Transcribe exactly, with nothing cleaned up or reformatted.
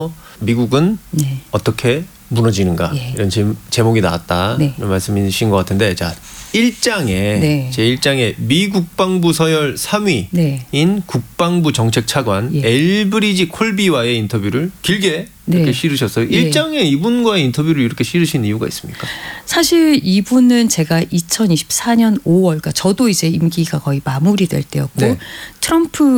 미국은 네. 어떻게 무너지는가 예. 이런 제, 제목이 나왔다 네. 이런 말씀이신 것 같은데 자 일 장에 네. 제일 장에 미 국방부 서열 삼 위인 네. 국방부 정책차관 예. 엘브리지 콜비와의 인터뷰를 길게 이렇게 네. 실으셨어요. 예. 일 장에 이분과의 인터뷰를 이렇게 실으신 이유가 있습니까? 사실 이분은 제가 이천이십사 년 오월, 그러니까 저도 이제 임기가 거의 마무리될 때였고 네. 트럼프